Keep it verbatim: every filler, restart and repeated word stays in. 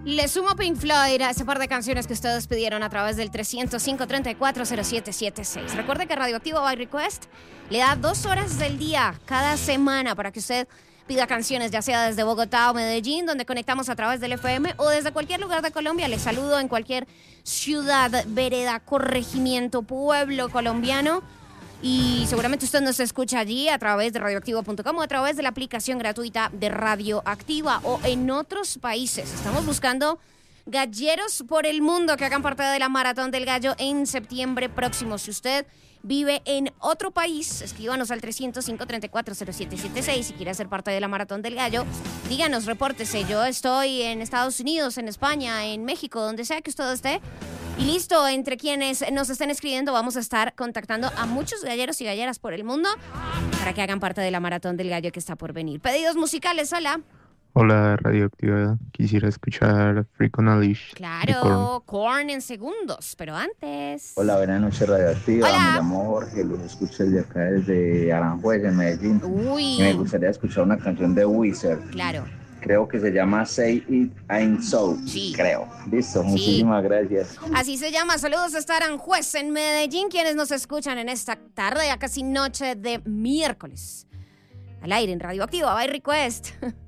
Le sumo Pink Floyd a ese par de canciones que ustedes pidieron a través del tres cero cinco, tres cuatro cero siete siete seis. Recuerde que Radioactivo by Request le da dos horas del día cada semana para que usted pida canciones, ya sea desde Bogotá o Medellín, donde conectamos a través del F M, o desde cualquier lugar de Colombia. Les saludo en cualquier ciudad, vereda, corregimiento, pueblo colombiano. Y seguramente usted nos escucha allí a través de radioactivo punto com o a través de la aplicación gratuita de Radioactiva o en otros países. Estamos buscando galleros por el mundo que hagan parte de la Maratón del Gallo en septiembre próximo. Si usted vive en otro país, escríbanos al tres cero cinco, tres cuatro cero siete siete seis si quiere ser parte de la Maratón del Gallo. Díganos, repórtese. Yo estoy en Estados Unidos, en España, en México, donde sea que usted esté. Y listo, entre quienes nos estén escribiendo vamos a estar contactando a muchos galleros y galleras por el mundo para que hagan parte de la Maratón del Gallo que está por venir. Pedidos musicales, hola. Hola, Radioactiva. Quisiera escuchar Freak on a Leash. Claro, Korn en segundos, pero antes... Hola, buenas noches, Radioactiva. Hola. Me llamo Jorge, los escucho desde acá, desde Aranjuez, en Medellín. Uy. Y me gustaría escuchar una canción de Wizard. Claro. Creo que se llama Say It Ain't So. Sí. Creo. Listo, Sí. muchísimas gracias. Así se llama. Saludos a Aranjuez en Medellín, quienes nos escuchan en esta tarde, ya casi noche de miércoles. Al aire en Radioactiva by Request.